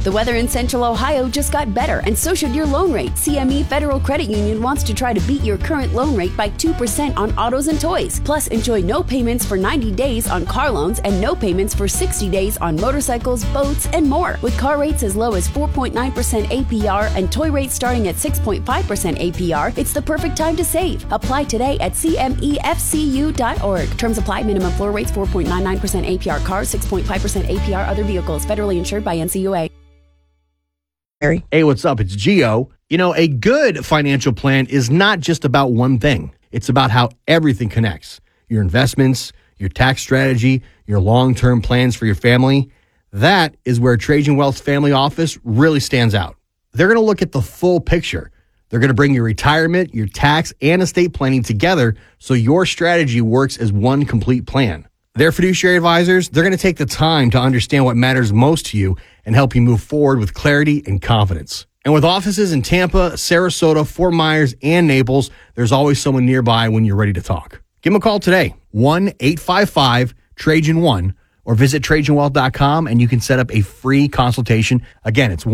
The weather in Central Ohio just got better, and so should your loan rate. CME Federal Credit Union wants to try to beat your current loan rate by 2% on autos and toys. Plus, enjoy no payments for 90 days on car loans and no payments for 60 days on motorcycles, boats, and more. With car rates as low as 4.9% APR and toy rates starting at 6.5% APR, it's the perfect time to save. Apply today at CMEFCU.org. Terms apply. Minimum floor rates 4.99% APR cars, 6.5% APR other vehicles. Federally insured by NCUA. Hey, what's up? It's Gio. You know, a good financial plan is not just about one thing. It's about how everything connects. Your investments, your tax strategy, your long-term plans for your family. That is where Trajan Wealth's family office really stands out. They're going to look at the full picture. They're going to bring your retirement, your tax, and estate planning together so your strategy works as one complete plan. Their fiduciary advisors, they're going to take the time to understand what matters most to you and help you move forward with clarity and confidence. And with offices in Tampa, Sarasota, Fort Myers, and Naples, there's always someone nearby when you're ready to talk. Give them a call today, 1-855-TRAJAN1, or visit TrajanWealth.com and you can set up a free consultation. Again, it's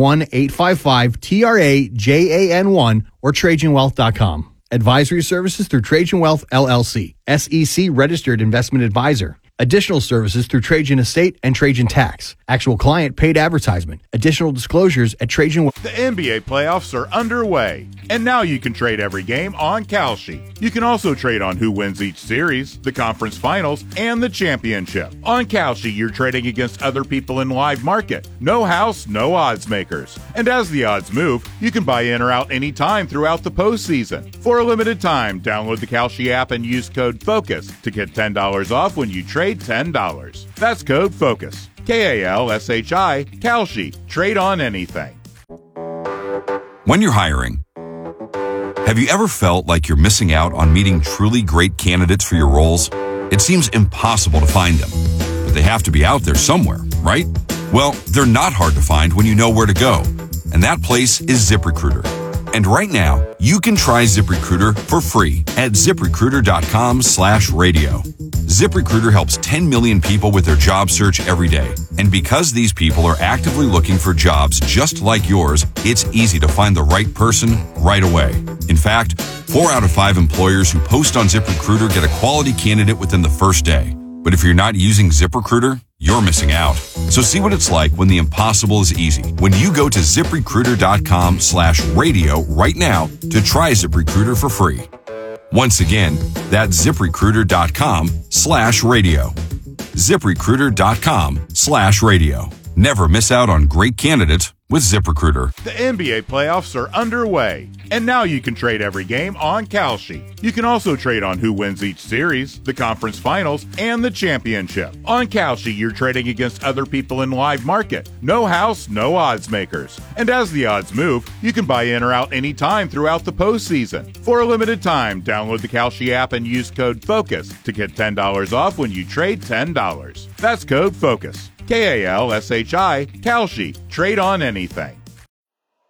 1-855-TRAJAN1 or TrajanWealth.com. Advisory services through Trajan Wealth, LLC, SEC registered investment advisor. Additional services through Trajan Estate and Trajan Tax. Actual client paid advertisement. Additional disclosures at Trajan. The NBA playoffs are underway, and now you can trade every game on Kalshi. You can also trade on who wins each series, the conference finals, and the championship. On Kalshi, you're trading against other people in live market. No house, no odds makers. And as the odds move, you can buy in or out anytime throughout the postseason. For a limited time, download the Kalshi app and use code FOCUS to get $10 off when you trade $10. That's code FOCUS. Kalshi, Kalshi. Trade on anything. When you're hiring, have you ever felt like you're missing out on meeting truly great candidates for your roles? It seems impossible to find them, but they have to be out there somewhere, right? Well, they're not hard to find when you know where to go, and that place is ZipRecruiter. And right now, you can try ZipRecruiter for free at ZipRecruiter.com/radio. ZipRecruiter helps 10 million people with their job search every day. And because these people are actively looking for jobs just like yours, it's easy to find the right person right away. In fact, 4 out of 5 employers who post on ZipRecruiter get a quality candidate within the first day. But if you're not using ZipRecruiter, you're missing out. So see what it's like when the impossible is easy. When you go to ZipRecruiter.com/radio right now to try ZipRecruiter for free. Once again, that's ZipRecruiter.com/radio. ZipRecruiter.com/radio. Never miss out on great candidates with ZipRecruiter. The NBA playoffs are underway, and now you can trade every game on Kalshi. You can also trade on who wins each series, the conference finals, and the championship. On Kalshi, you're trading against other people in live market. No house, no odds makers. And as the odds move, you can buy in or out anytime throughout the postseason. For a limited time, download the Kalshi app and use code FOCUS to get $10 off when you trade $10. That's code FOCUS. Kalshi, Kalshi. Trade on anything.